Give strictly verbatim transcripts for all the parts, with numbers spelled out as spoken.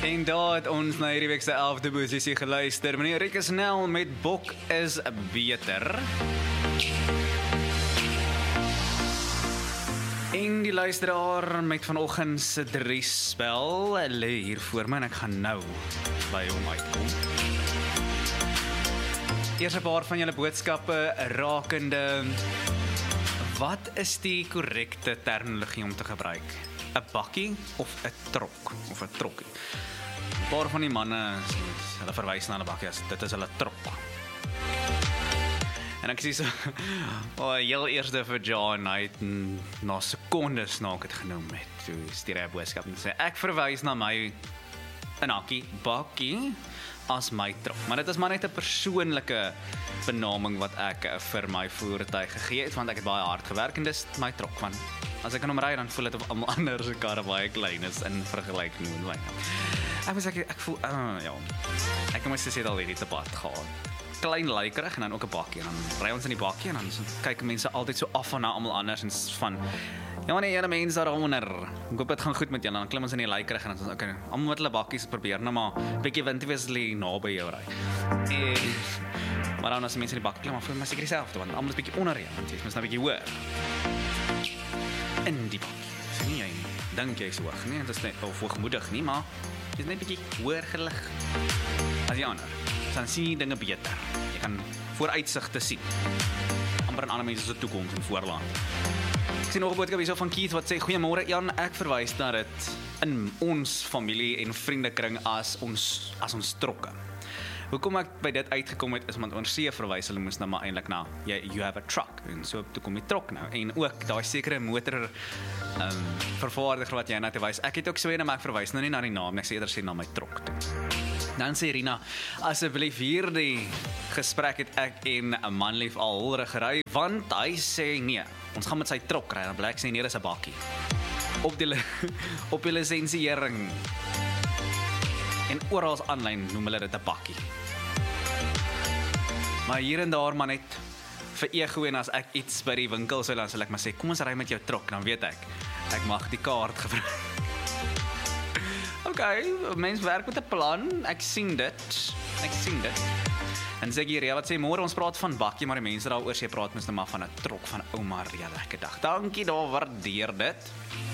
En daar het ons na hierdie week se elfde posisie geluister. Meneer Rieke Snell met Bok is beter. En die luisteraar met vanoggend se drie spel lê hier voor my en ek gaan nou by hom uitkom. Eers 'n paar van julle boodskappe rakende wat is die korrekte terminologie om te gebruik? 'n Bakkie of 'n trok of 'n trokkie? 'n Paar van die manne hulle verwys na 'n bakkie as dit is hulle trok. En ek sê so, oh, heel eerste vir John, hy het na sekondes na ek het genoem het, toe stuur hy 'n boodskap en sê, ek verwys na my in hakkie, bakkie, as my trok. Maar dit is maar net 'n persoonlike benaming wat ek vir my voertuig gegee het, want ek het baie hard gewerk en dis my trok, want as ek in hom ry, dan voel dit of almal ander se karre baie klein is in vergelyking met my. Ek was ek, ek voel, uh, ja, ek moes sê al hierdie te pad gehad. Klein lykerig en dan ook 'n bakkie en dan ry ons in die bakkie en dan so, kyk mense altyd so af van na almal anders en van ja nee, ene mense daaronder. Ek hoop dit gaan goed met julle. Dan klim ons in die lykerig en dan sê okay, almal met hulle bakkies probeer nou maar 'n bietjie windweeslie naby jou ry. En maar dan as mense in die bakkie klim, dan voel my seker dieselfde want almal is bietjie onder jou, want jy's mos nou bietjie hoër. In die bakkie. Sien jy? Dink jy so hoog, nee, dit is net of hoogmoedig nie, maar jy's net bietjie hoër gelig as die ander. Dan sien jy dinge beter. Jy kan vooruitsigte sien. Amper in ander mense se toekoms en voorland. Ek sien nog 'n boodskap hierso van Keith wat sê, goeiemôre Jan, ek verwys na dit in ons familie en vriendekring as ons as ons trokke. Hoekom ek by dit uitgekom het is want ons see verwys hulle moes nou maar eintlik na jy you have a truck en so toe kom die trok nou en ook daai sekere motor um, vervaardiger wat jy nou te wys. Ek het ook so een maar ek verwys nou nie na die naam, ek sê eerder sê na my trok toe. Dan sê Rina, asseblief hierdie gesprek het ek en 'n manlief al holre gery, want hy sê nee, ons gaan met sy trok ry, dan bly ek sê nee, dis 'n bakkie. Op die op die lisensiering en oral aanlyn noem hulle dit 'n bakkie. Maar hier en daar maar net vir ego en as ek iets by die winkel sou dan sal ek maar sê, kom ons ry met jou trok, dan weet ek, ek mag die kaart gebruik. Okay, mens werk met 'n plan, ek sien dit, ek sien dit. En sê hier, ja, wat sê, môre ons praat van bakkie, maar die mense daaroor sê, praat mens nou maar van 'n trok van ouma Ria, lekker dag. Dankie, daar waardeer dit.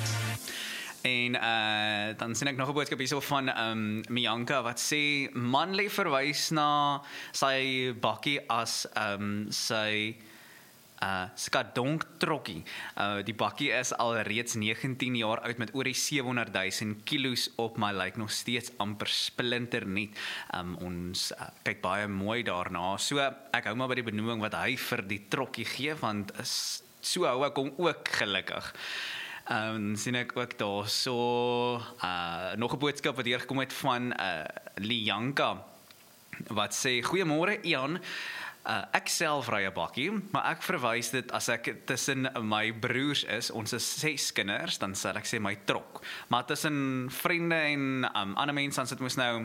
En uh, dan sien ek nog 'n boodskap hierso van um, Mianka, wat sê, manlie verwys na sy bakkie as um, sy Uh, skadonk trokkie. Uh, die bakkie is al reeds negentien jaar oud met oor die sewehonderd duisend kilos op, maar lyk nog steeds amper splinternuut. Um, ons uh, kyk baie mooi daarna. So ek hou maar by die benoeming wat hy vir die trokkie gee, want is, so hou ek hom ook gelukkig. Um, sien ek ook daar so uh, nog 'n boodskap wat hier gekom het van uh, Lianka wat sê, goeiemôre Ian. Uh, ek self ry 'n bakkie, maar ek verwys dit as ek tussen my broers is, ons is ses kinders, dan sal ek sê my trok. Maar tussen vriende en um, ander mense, dan sit mos nou,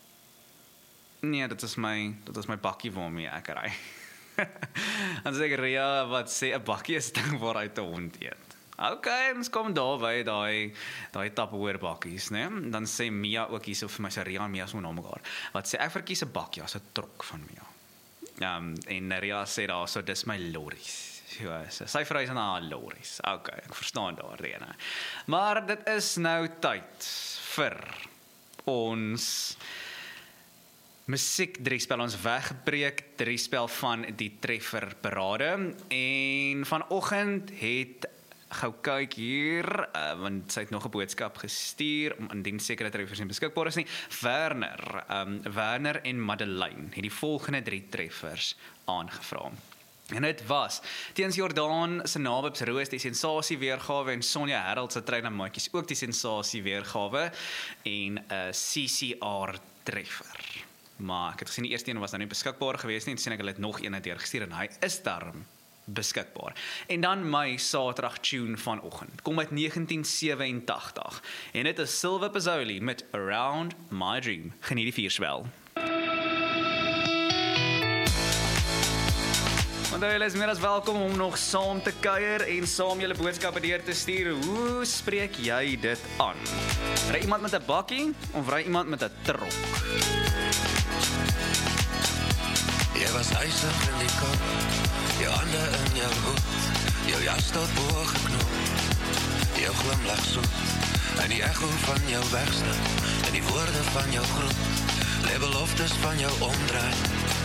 nee, dit is my, dit is my bakkie waarmee ek ry. Dan sê ek, Ria, wat sê, 'n bakkie is ding waaruit 'n hond eet. Okay, ons kom daar by daai daai Tupperware bakkies, né? Dan sê Mia ook hierso vir my, sê Ria en Mia so na mekaar. Wat sê ek verkies 'n bakkie as 'n trok van Mia. Um, en Ria sê daar, so dis my lorries. Ja, sy verwys na lorries. Okay, ek verstaan daar rede. Maar dit is nou tyd vir ons musiek driespel, ons wegbreek driespel van die treffer berade. En vanoggend het gou kyk hier, uh, want sy het nog 'n boodskap gestuur, om indien sekere treffers nie beskikbaar is nie. Werner, um, Werner en Madeleine het die volgende drie treffers aangevra. En dit was teens Jordaan se Nabibs Roos die sensasie weergawe en Sonja Harold se Trein en Maatjies ook die sensasie weergawe en 'n uh, C C R treffer. Maar ek het gesien die eerste een was nou nie beskikbaar gewees nie, en sien ek hulle het nog een deurgestuur en hy is darm beskikbaar. En dan my Saterdag tune vanoggend kom uit negentien sewenentagtig en dit is Silver Pizzoli met Around My Dream. Geniet die vierspel. Want julle is meer as welkom om nog saam te kuier en saam julle boodskappe deur te stuur. Hoe spreek jy dit aan? Ry iemand met 'n bakkie of ry iemand met 'n trok? Jy was ysig in die kop, jou hande in jou hoed, jou jas tot bo geknop, jou glimlach soet, en die echo van jou wegstap, en die woorde van jou groet, lê beloftes van jou omdraai,